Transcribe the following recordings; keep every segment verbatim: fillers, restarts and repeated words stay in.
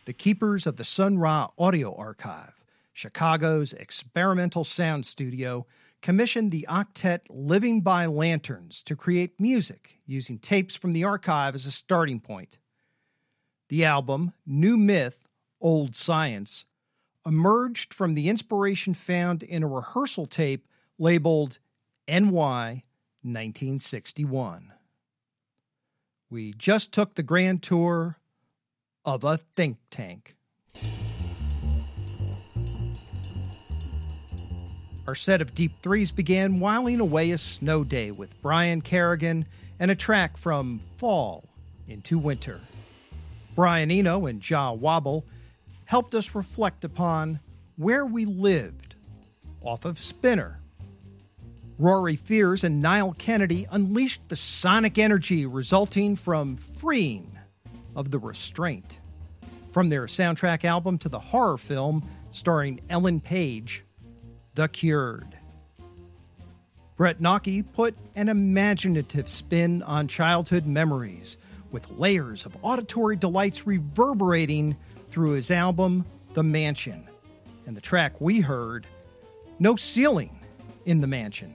the keepers of the Sun Ra Audio Archive, Chicago's experimental sound studio, commissioned the octet Living by Lanterns to create music using tapes from the archive as a starting point. The album, New Myth, Old Science, emerged from the inspiration found in a rehearsal tape labeled N Y nineteen sixty-one. We just took the grand tour of a think tank. Our set of Deep Threes began whiling away a snow day with Brian Kerrigan and a track from Fall into Winter. Brian Eno and Ja Wobble helped us reflect upon Where We Lived off of Spinner. Rory Fears and Niall Kennedy unleashed the sonic energy resulting from Freeing of the Restraint. From their soundtrack album to the horror film starring Ellen Page, The Cured. Brett Nocky put an imaginative spin on childhood memories with layers of auditory delights reverberating through his album, The Mansion. And the track we heard, No Ceiling in the Mansion.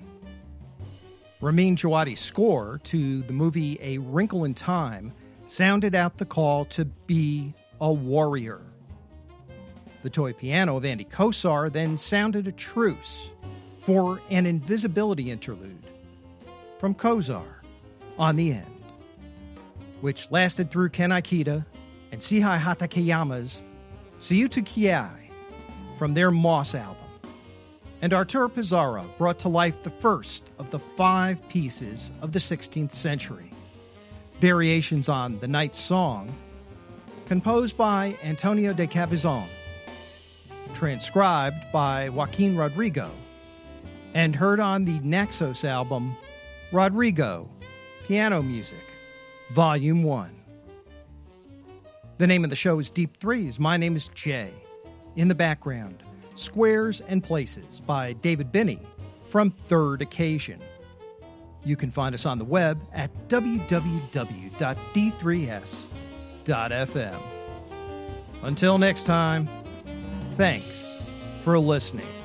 Ramin Djawadi's score to the movie A Wrinkle in Time sounded out the call to be a warrior. The toy piano of Andy Kosar then sounded a truce for an invisibility interlude from Kosar on the end, which lasted through Ken Ikeda and Sihai Hatakeyama's Suyutu Kiai from their Moss album. And Artur Pizarro brought to life the first of the five pieces of the sixteenth century, variations on the Night Song, composed by Antonio de Cabezon, transcribed by Joaquin Rodrigo, and heard on the Naxos album, Rodrigo, Piano Music, Volume one. The name of the show is Deep Threes. My name is Jay. In the background, Squares and Places by David Binney from Third Occasion. You can find us on the web at w w w dot d three s dot f m. Until next time, thanks for listening.